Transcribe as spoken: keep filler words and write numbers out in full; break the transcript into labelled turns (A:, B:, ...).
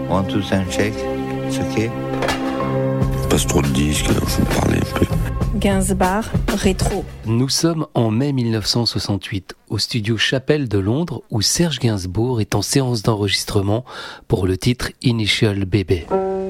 A: One, two, time, check. C'est ok.
B: Passe trop de disques, il faut parler un peu.
C: Gainsbourg, rétro.
D: Nous sommes en mai mille neuf cent soixante-huit, au studio Chapelle de Londres, où Serge Gainsbourg est en séance d'enregistrement pour le titre Initial Baby.